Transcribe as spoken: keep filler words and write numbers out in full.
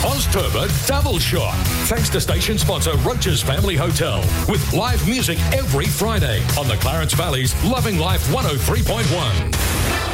Ozturbo Double Shot. Thanks to station sponsor Roach's Family Hotel. With live music every Friday on the Clarence Valley's Loving Life one oh three point one.